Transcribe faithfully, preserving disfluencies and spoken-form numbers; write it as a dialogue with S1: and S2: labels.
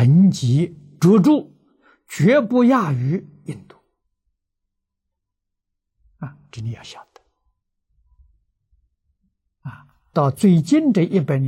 S1: 沉积卓著，绝不亚于印度。啊，这你要晓得。啊，到最近这一百年。